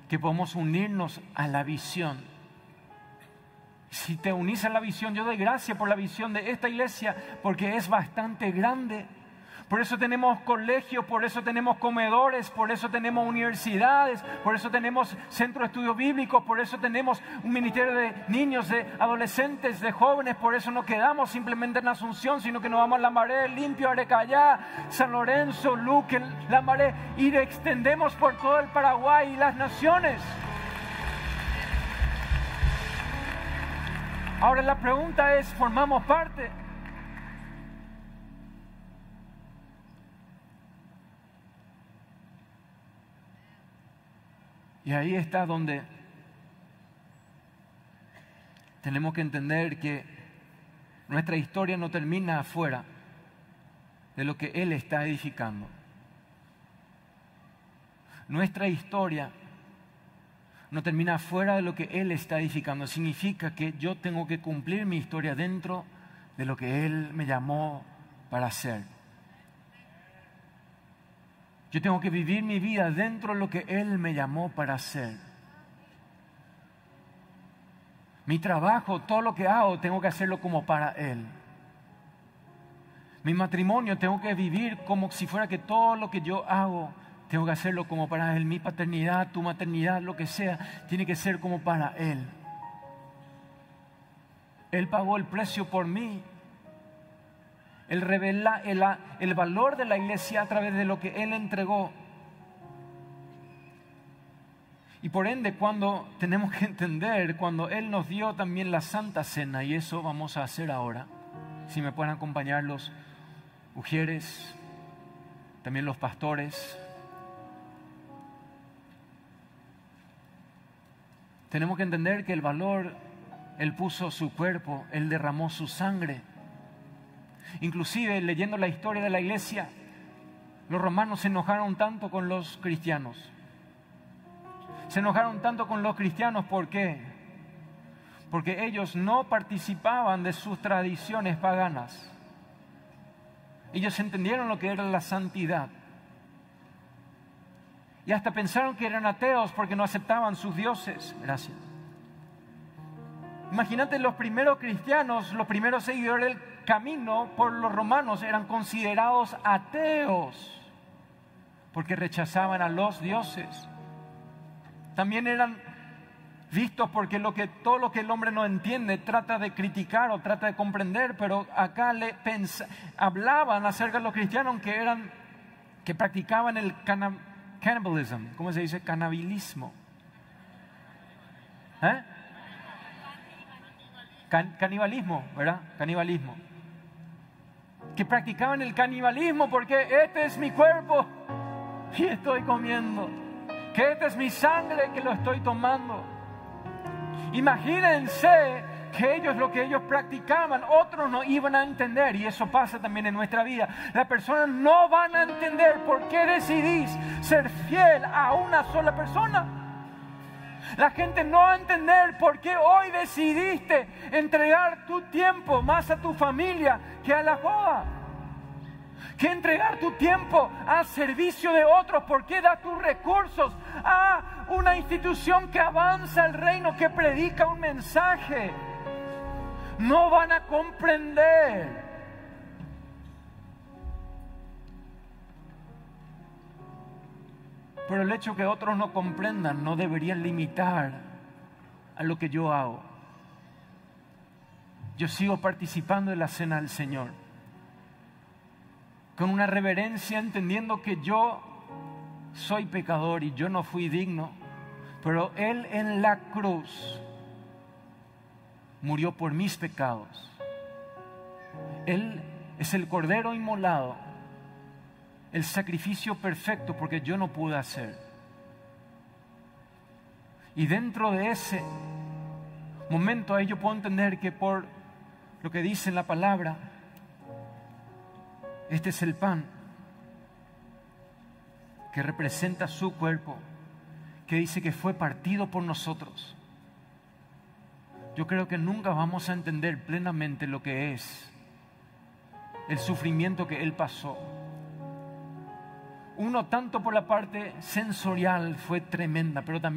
que podemos unirnos a la visión. Si te unís a la visión, yo doy gracias por la visión de esta iglesia, porque es bastante grande. Por eso tenemos colegios, por eso tenemos comedores, por eso tenemos universidades, por eso tenemos centros de estudios bíblicos, por eso tenemos un ministerio de niños, de adolescentes, de jóvenes. Por eso no quedamos simplemente en Asunción, sino que nos vamos a Lambaré, Limpio, Arecayá, San Lorenzo, Luque, Lambaré, y extendemos por todo el Paraguay y las naciones. Ahora la pregunta es, ¿formamos parte? Y ahí está donde tenemos que entender que nuestra historia no termina afuera de lo que Él está edificando. Nuestra historia no termina afuera de lo que Él está edificando. Significa que yo tengo que cumplir mi historia dentro de lo que Él me llamó para hacer. Yo tengo que vivir mi vida dentro de lo que Él me llamó para hacer. Mi trabajo, todo lo que hago, tengo que hacerlo como para Él. Mi matrimonio, tengo que vivir como si fuera que todo lo que yo hago, tengo que hacerlo como para Él. Mi paternidad, tu maternidad, lo que sea, tiene que ser como para Él. Él pagó el precio por mí. Él revela el valor de la iglesia a través de lo que Él entregó. Y por ende, cuando tenemos que entender, cuando Él nos dio también la Santa Cena, y eso vamos a hacer ahora, si me pueden acompañar los ujieres, también los pastores. Tenemos que entender que el valor, Él puso su cuerpo, Él derramó su sangre. Inclusive, leyendo la historia de la iglesia, los romanos se enojaron tanto con los cristianos. Se enojaron tanto con los cristianos, ¿por qué? Porque ellos no participaban de sus tradiciones paganas. Ellos entendieron lo que era la santidad. Y hasta pensaron que eran ateos porque no aceptaban sus dioses. Gracias. Imagínate, los primeros cristianos, los primeros seguidores del camino por los romanos eran considerados ateos porque rechazaban a los dioses. También eran vistos porque todo lo que el hombre no entiende trata de criticar o trata de comprender, pero acá hablaban acerca de los cristianos que practicaban el cannibalism. ¿Cómo se dice? Canibalismo. Canibalismo, ¿verdad? Canibalismo. Que practicaban el canibalismo porque este es mi cuerpo y estoy comiendo. Que esta es mi sangre que lo estoy tomando. Imagínense que lo que ellos practicaban, otros no iban a entender, y eso pasa también en nuestra vida. Las personas no van a entender por qué decidís ser fiel a una sola persona. La gente no va a entender por qué hoy decidiste entregar tu tiempo más a tu familia que a la joda. Que entregar tu tiempo al servicio de otros. ¿Por qué das tus recursos a una institución que avanza el reino, que predica un mensaje? No van a comprender. Pero el hecho que otros no comprendan no debería limitar a lo que yo hago. Yo sigo participando de la cena del Señor con una reverencia, entendiendo que yo soy pecador y yo no fui digno, pero Él en la cruz murió por mis pecados. Él es el Cordero inmolado, el sacrificio perfecto, porque yo no pude hacer. Y dentro de ese momento ahí yo puedo entender que por lo que dice en la palabra, este es el pan que representa su cuerpo, que dice que fue partido por nosotros. Yo creo que nunca vamos a entender plenamente lo que es el sufrimiento que Él pasó. Uno, tanto por la parte sensorial, fue tremenda, pero también